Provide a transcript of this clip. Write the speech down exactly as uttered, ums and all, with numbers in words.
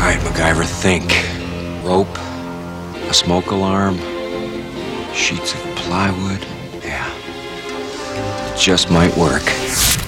right, MacGyver, think. Rope, a smoke alarm, sheets of plywood. Yeah, it just might work.